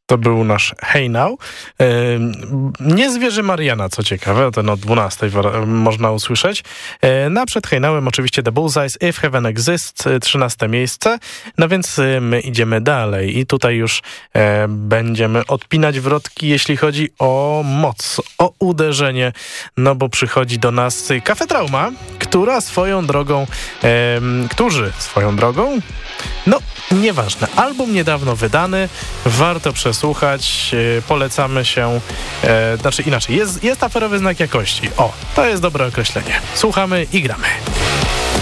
To był nasz Hey Now. Nie zwierzy Mariana, co ciekawe, ten o 12 można usłyszeć. Przed Hey Nowem oczywiście The Bullseyes, If Heaven Exists, 13 miejsce. No więc my idziemy dalej i tutaj już będziemy odpinać wrotki, jeśli chodzi o moc, o uderzenie, no bo przychodzi do nas Cafe Trauma, którzy swoją drogą, no nieważne, album niedawno wydany, warto przesłuchać, polecamy się, inaczej, jest aferowy znak jakości, to jest dobre określenie, słuchamy i gramy.